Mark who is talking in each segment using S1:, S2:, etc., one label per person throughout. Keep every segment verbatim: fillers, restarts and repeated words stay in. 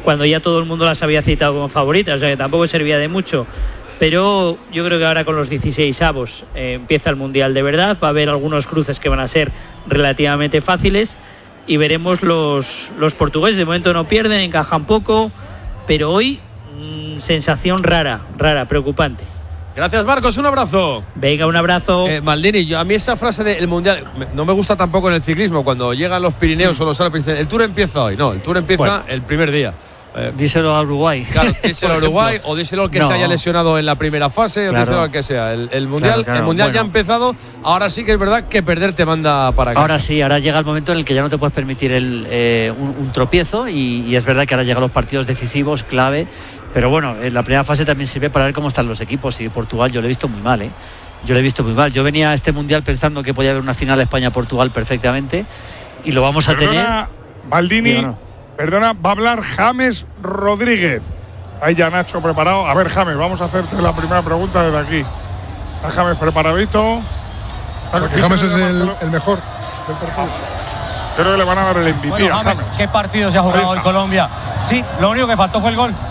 S1: cuando ya todo el mundo las había citado como favoritas, o sea que tampoco servía de mucho. Pero yo creo que ahora con los dieciseisavos eh, empieza el Mundial de verdad, va a haber algunos cruces que van a ser relativamente fáciles y veremos los, los portugueses. De momento no pierden, encajan poco, pero hoy mmm, sensación rara, rara, preocupante.
S2: Gracias, Marcos, un abrazo.
S1: Venga, un abrazo.
S2: Eh, Maldini, yo, a mí esa frase del Mundial no me gusta tampoco en el ciclismo, cuando llegan los Pirineos mm. o los Alpes, el Tour empieza hoy. No, el Tour empieza bueno. el primer día.
S3: Eh, díselo a Uruguay.
S2: Claro, díselo a Uruguay o díselo al que no. se haya lesionado en la primera fase, claro. o díselo al que sea. El, el Mundial, claro, claro. El mundial bueno. ya ha empezado, ahora sí que es verdad que perder te manda para casa.
S3: Ahora sí, ahora llega el momento en el que ya no te puedes permitir el, eh, un, un tropiezo y, y es verdad que ahora llegan los partidos decisivos, clave. Pero bueno, en la primera fase también sirve para ver cómo están los equipos y Portugal yo lo he visto muy mal, ¿eh? Yo lo he visto muy mal. Yo venía a este Mundial pensando que podía haber una final España-Portugal perfectamente y lo vamos a
S4: Perdona,
S3: tener.
S4: Maldini, no. Perdona, va a hablar James Rodríguez. Ahí ya Nacho preparado. A ver, James, vamos a hacerte la primera pregunta desde aquí. ¿Está James preparadito?
S5: Porque James es el, el mejor del partido.
S4: Creo que le van a dar el M V P.
S6: Bueno, James, James, ¿qué partido se ha jugado hoy Colombia? Sí, lo único que faltó fue el gol.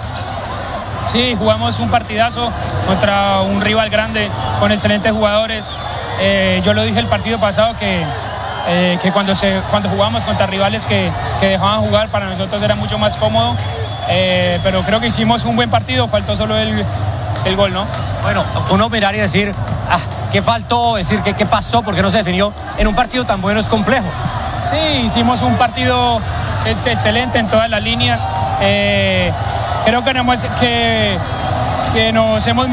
S7: Sí, jugamos un partidazo contra un rival grande con excelentes jugadores. Eh, yo lo dije el partido pasado que Eh, que cuando, se, cuando jugamos contra rivales que, que dejaban jugar, para nosotros era mucho más cómodo, eh, pero creo que hicimos un buen partido, faltó solo el, el gol, ¿no?
S6: Bueno, uno mirar y decir, ah, ¿qué faltó? Decir, ¿qué, qué pasó? ¿Por qué no se definió? En un partido tan bueno es complejo.
S7: Sí, hicimos un partido ex excelente en todas las líneas. Eh, creo que, no hemos, que, que nos hemos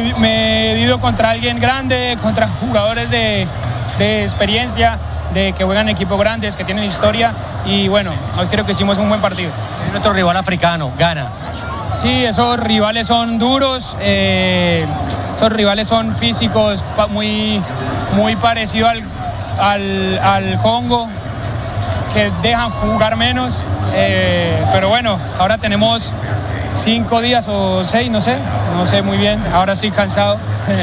S7: medido contra alguien grande, contra jugadores de, de experiencia, de que juegan equipos grandes, que tienen historia y bueno, hoy creo que hicimos un buen partido.
S6: Sí, nuestro rival africano, Ghana.
S7: Sí, esos rivales son duros, eh, esos rivales son físicos, muy, muy parecido al, al, al Congo, que dejan jugar menos, eh, pero bueno, ahora tenemos cinco días o seis, no sé, no sé muy bien, ahora sí cansado,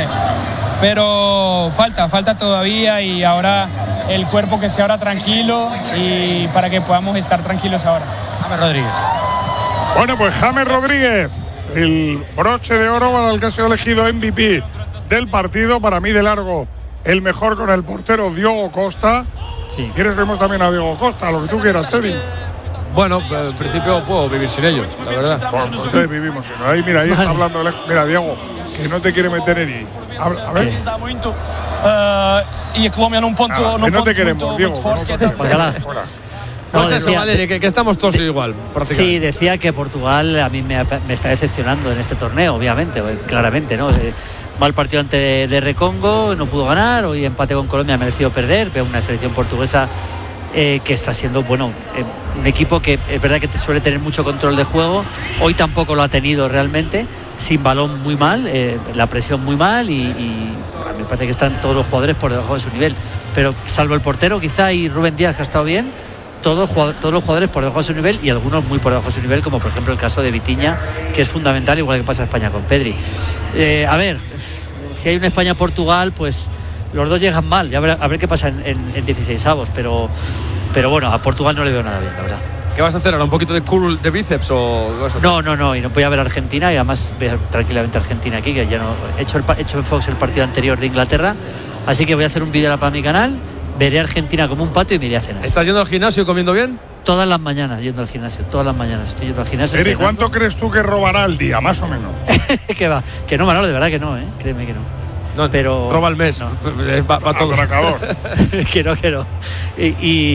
S7: pero falta, falta todavía y ahora el cuerpo que esté ahora tranquilo y para que podamos estar tranquilos ahora.
S6: James Rodríguez.
S4: Bueno, pues James Rodríguez, el broche de oro para el que ha sido elegido M V P del partido, para mí de largo el mejor con el portero Diogo Costa. Sí. ¿Quieres vemos también a Diogo Costa? Lo que tú quieras, Evi.
S2: Bueno, en principio puedo vivir sin ellos, la verdad.
S4: Bueno, pues vivimos sin. Ahí, mira, ahí está hablando. Mira, Diego, que no te quiere meter en I. A, a ver.
S6: Uh, y Colombia en un punto.
S4: Ah,
S6: no
S4: que no te queremos, Diego.
S2: Pues eso, Madrid, que, que estamos todos igual, prácticamente.
S3: Sí, decía que Portugal a mí me, me está decepcionando en este torneo, obviamente, pues, claramente, ¿no? Eh, mal partido ante de, de Recongo, no pudo ganar, hoy empate con Colombia, ha merecido perder, veo una selección portuguesa eh, que está siendo, bueno, eh, un equipo que es verdad que te suele tener mucho control de juego, hoy tampoco lo ha tenido realmente, sin balón muy mal, eh, la presión muy mal y, y a mí me parece que están todos los jugadores por debajo de su nivel, pero salvo el portero quizá y Rubén Díaz, que ha estado bien, todos, todos los jugadores por debajo de su nivel y algunos muy por debajo de su nivel, como por ejemplo el caso de Vitinha, que es fundamental, igual que pasa en España con Pedri. Eh, a ver, si hay una España-Portugal, pues los dos llegan mal, ya a ver, a ver qué pasa en, en, en dieciseisavos, pero, pero bueno, a Portugal no le veo nada bien, la verdad.
S2: ¿Qué vas a hacer ahora? ¿Un poquito de curl de bíceps o vas a hacer?
S3: No, no, no, y no voy a ver a Argentina y además ver tranquilamente a Argentina aquí, que ya no he hecho, el, he hecho en Fox el partido anterior de Inglaterra, así que voy a hacer un vídeo para mi canal, veré a Argentina como un pato y me iré a cenar.
S2: ¿Estás yendo al gimnasio y comiendo bien?
S3: Todas las mañanas yendo al gimnasio, todas las mañanas estoy yendo al gimnasio.
S4: Eri, ¿cuánto crees tú que robará al día, más o menos?
S3: que va, que no, Manolo, de verdad que no, ¿eh? Créeme que no.
S2: No, pero roba el mes,
S3: no.
S2: va, va todo.
S3: que no, que no. Y,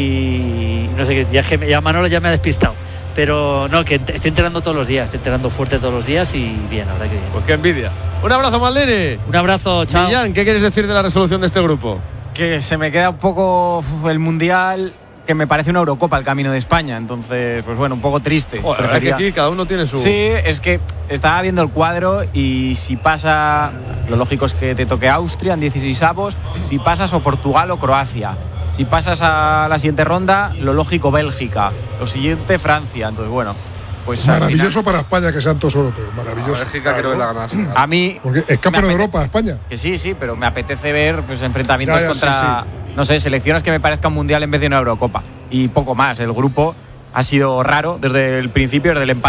S3: y no sé qué, ya, ya Manolo ya me ha despistado. Pero no, que estoy entrenando todos los días, estoy entrenando fuerte todos los días y bien, la verdad que bien.
S2: Pues qué envidia. Un abrazo, Maldini.
S3: Un abrazo, chao.
S2: Millán, ¿qué quieres decir de la resolución de este grupo?
S8: Que se me queda un poco el Mundial, que me parece una Eurocopa el camino de España, entonces pues bueno, un poco triste.
S2: Joder, la verdad que aquí cada uno tiene su...
S8: Sí, es que estaba viendo el cuadro y si pasa, lo lógico es que te toque Austria en dieciseisavos, si pasas o Portugal o Croacia, si pasas a la siguiente ronda, lo lógico Bélgica, lo siguiente Francia, entonces bueno, pues
S5: maravilloso
S8: final,
S5: para España que sean todos europeos, maravilloso.
S2: Bélgica creo que la ganas.
S8: A mí...
S5: Porque es campeón de Europa, España.
S8: Que sí, sí, pero me apetece ver pues enfrentamientos ya, ya, contra... Sí, sí. No sé, selecciones que me parezcan mundial en vez de una Eurocopa. Y poco más. El grupo ha sido raro desde el principio, desde el empate.